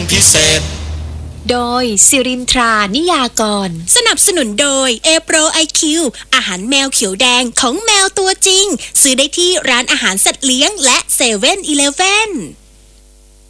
พิเศษโดยสิรินทรานิยากรสนับสนุนโดย Apro IQ อาหารแมวเขียวแดงของแมวตัวจริงซื้อได้ที่ร้านอาหารสัตว์เลี้ยงและ7-Eleven